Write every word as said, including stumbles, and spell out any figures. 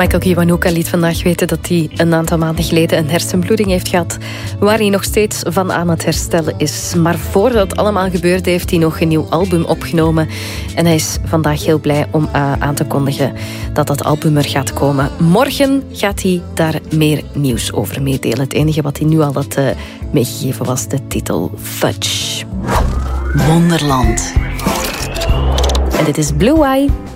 Michael Kiwanuka liet vandaag weten dat hij een aantal maanden geleden een hersenbloeding heeft gehad, waar hij nog steeds van aan het herstellen is. Maar voordat het allemaal gebeurde, heeft hij nog een nieuw album opgenomen. En hij is vandaag heel blij om uh, aan te kondigen dat dat album er gaat komen. Morgen gaat hij daar meer nieuws over meedelen. Het enige wat hij nu al had uh, meegegeven was de titel Fudge. Wonderland. En dit is Blue Eye.